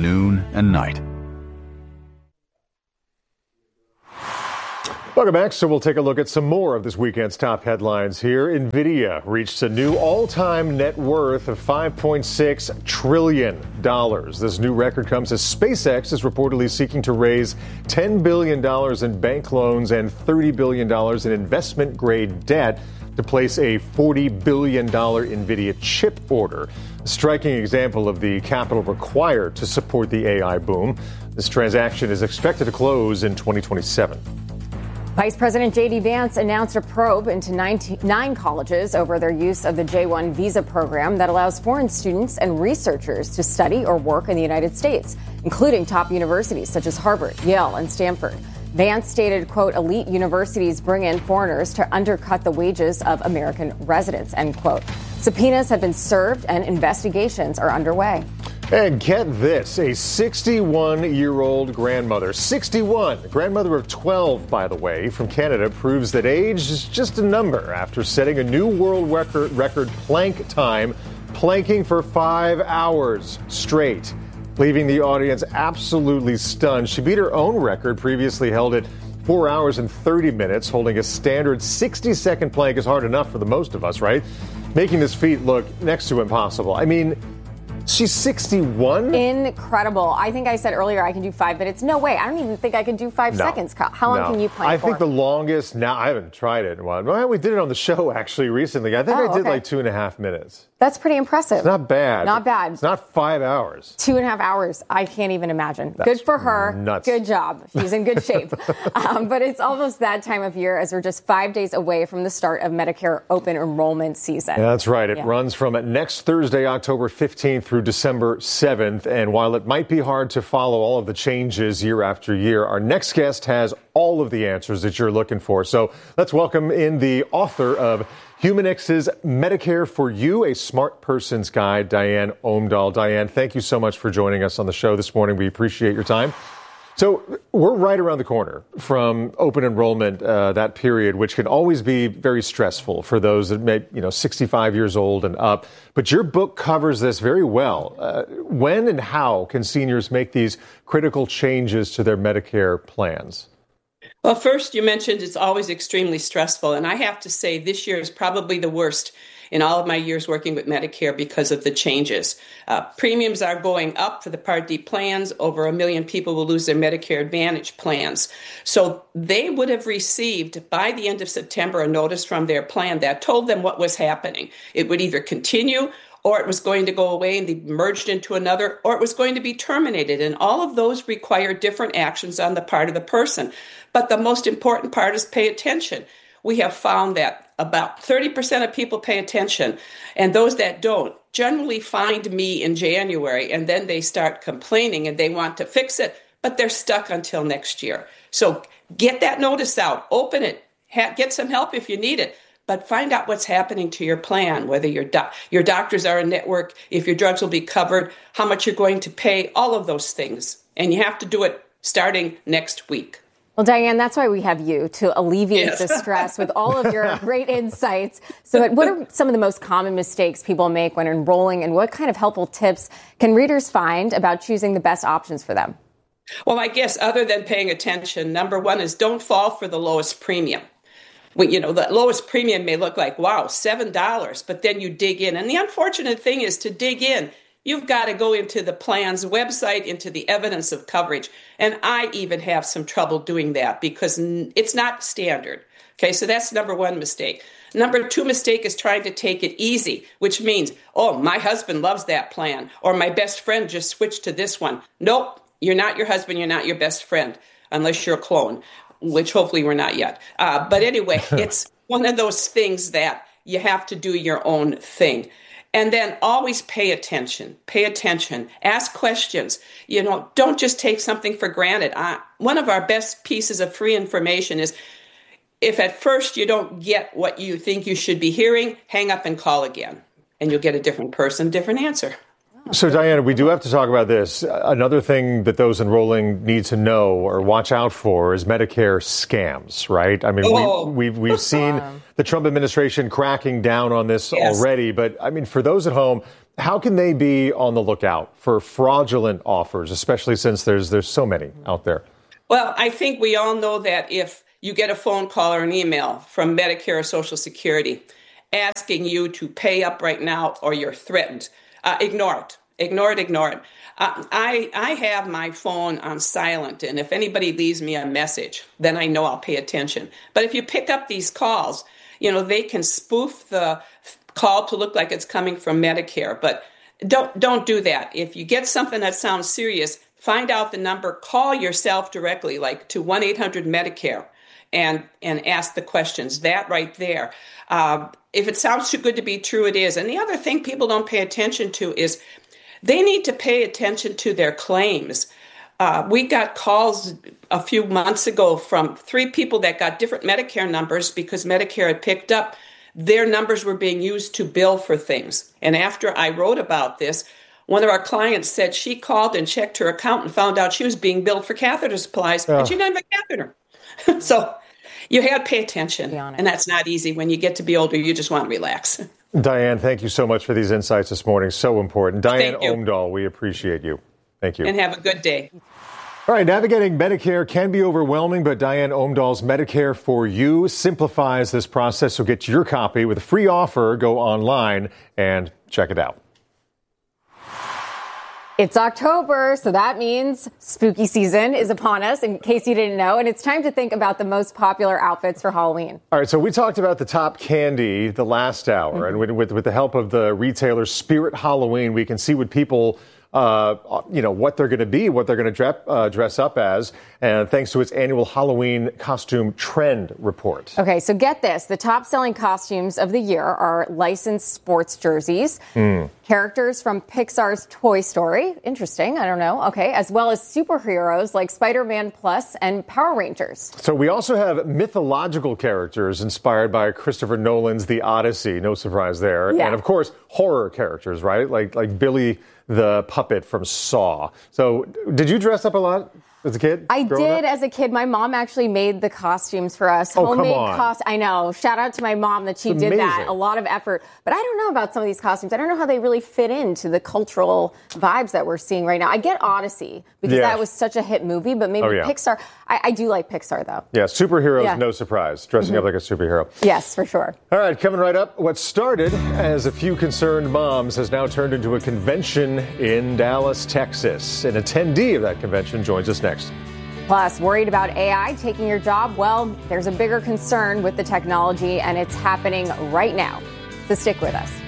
noon and night. Welcome back. So we'll take a look at some more of this weekend's top headlines here. NVIDIA reached a new all-time net worth of $5.6 trillion. This new record comes as SpaceX is reportedly seeking to raise $10 billion in bank loans and $30 billion in investment-grade debt to place a $40 billion NVIDIA chip order. A striking example of the capital required to support the AI boom. This transaction is expected to close in 2027. Vice President J.D. Vance announced a probe into 9 colleges over their use of the J-1 visa program that allows foreign students and researchers to study or work in the United States, including top universities such as Harvard, Yale, and Stanford. Vance stated, quote, elite universities bring in foreigners to undercut the wages of American residents, end quote. Subpoenas have been served and investigations are underway. And get this, a 61-year-old grandmother, 61, grandmother of 12, by the way, from Canada, proves that age is just a number after setting a new world record plank time, planking for 5 hours straight, leaving the audience absolutely stunned. She beat her own record, previously held at 4 hours and 30 minutes. Holding a standard 60-second plank is hard enough for the most of us, right? Making this feat look next to impossible. I mean, she's 61? Incredible. I think I said earlier I can do 5 minutes. No way. I don't even think I can do 5 seconds. How long can you plank for? I think the longest, now I haven't tried it in a while. Well, we did it on the show actually recently. I think I did like 2.5 minutes. That's pretty impressive. It's not bad. Not bad. It's not 5 hours. 2.5 hours. I can't even imagine. That's good for her. Nuts. Good job. She's in good shape. But it's almost that time of year as we're just 5 days away from the start of Medicare open enrollment season. Yeah, that's right. It runs from next Thursday, October 15th through December 7th. And while it might be hard to follow all of the changes year after year, our next guest has all of the answers that you're looking for. So let's welcome in the author of Humanix's Medicare for You, a smart person's guide, Diane Omdahl. Diane, thank you so much for joining us on the show this morning. We appreciate your time. So we're right around the corner from open enrollment, that period, which can always be very stressful for those that may, 65 years old and up. But your book covers this very well. When and how can seniors make these critical changes to their Medicare plans? Well, first, you mentioned it's always extremely stressful. And I have to say this year is probably the worst in all of my years working with Medicare because of the changes. Premiums are going up for the Part D plans. Over 1 million people will lose their Medicare Advantage plans. So they would have received by the end of September a notice from their plan that told them what was happening. It would either continue or it was going to go away and be merged into another, or it was going to be terminated. And all of those require different actions on the part of the person. But the most important part is pay attention. We have found that about 30% of people pay attention, and those that don't generally find me in January, and then they start complaining and they want to fix it, but they're stuck until next year. So get that notice out, open it, get some help if you need it. But find out what's happening to your plan, whether your doctors are in network, if your drugs will be covered, how much you're going to pay, all of those things. And you have to do it starting next week. Well, Diane, that's why we have you, to alleviate the stress with all of your great insights. So what are some of the most common mistakes people make when enrolling, and what kind of helpful tips can readers find about choosing the best options for them? Well, I guess other than paying attention, number one is don't fall for the lowest premium. The lowest premium may look like, wow, $7, but then you dig in. And the unfortunate thing is to dig in, you've got to go into the plan's website, into the evidence of coverage. And I even have some trouble doing that because it's not standard. Okay, so that's number one mistake. Number two mistake is trying to take it easy, which means, oh, my husband loves that plan, or my best friend just switched to this one. Nope, you're not your husband, you're not your best friend, unless you're a clone, which hopefully we're not yet. But anyway, it's one of those things that you have to do your own thing. And then always pay attention, ask questions. Don't just take something for granted. One of our best pieces of free information is if at first you don't get what you think you should be hearing, hang up and call again, and you'll get a different person, different answer. So, Diana, we do have to talk about this. Another thing that those enrolling need to know or watch out for is Medicare scams, right? I mean, we've seen the Trump administration cracking down on this already. But, I mean, for those at home, how can they be on the lookout for fraudulent offers, especially since there's so many out there? Well, I think we all know that if you get a phone call or an email from Medicare or Social Security asking you to pay up right now or you're threatened, ignore it. Ignore it. I have my phone on silent, and if anybody leaves me a message, then I know I'll pay attention. But if you pick up these calls, they can spoof the call to look like it's coming from Medicare. But don't do that. If you get something that sounds serious, find out the number, call yourself directly, like to 1-800-MEDICARE, and ask the questions. That right there. If it sounds too good to be true, it is. And the other thing people don't pay attention to is they need to pay attention to their claims. We got calls a few months ago from 3 people that got different Medicare numbers because Medicare had picked up their numbers were being used to bill for things. And after I wrote about this, one of our clients said she called and checked her account and found out she was being billed for catheter supplies, and she didn't have a catheter. So you have to pay attention, and that's not easy. When you get to be older, you just want to relax. Diane, thank you so much for these insights this morning. So important. Diane Omdahl, we appreciate you. Thank you. And have a good day. All right, navigating Medicare can be overwhelming, but Diane Omdahl's Medicare for You simplifies this process. So get your copy with a free offer. Go online and check it out. It's October, so that means spooky season is upon us, in case you didn't know, and it's time to think about the most popular outfits for Halloween. All right, so we talked about the top candy the last hour, and with the help of the retailer Spirit Halloween, we can see what people what they're going to be, what they're going to dress up as, and thanks to its annual Halloween costume trend report. Okay, so get this. The top-selling costumes of the year are licensed sports jerseys, characters from Pixar's Toy Story, interesting, I don't know, okay, as well as superheroes like Spider-Man Plus and Power Rangers. So we also have mythological characters inspired by Christopher Nolan's The Odyssey, no surprise there, and of course, horror characters, right, like Billy the puppet from Saw. So did you dress up a lot as a kid? I did as a kid. My mom actually made the costumes for us. Oh, homemade costumes. I know. Shout out to my mom that she did that. A lot of effort. But I don't know about some of these costumes. I don't know how they really fit into the cultural vibes that we're seeing right now. I get Odyssey because that was such a hit movie, but maybe Pixar. I do like Pixar, though. Yeah, superheroes, no surprise. Dressing up like a superhero. Yes, for sure. All right, coming right up. What started as a few concerned moms has now turned into a convention in Dallas, Texas. An attendee of that convention joins us next. Plus, worried about AI taking your job? Well, there's a bigger concern with the technology, and it's happening right now. So stick with us.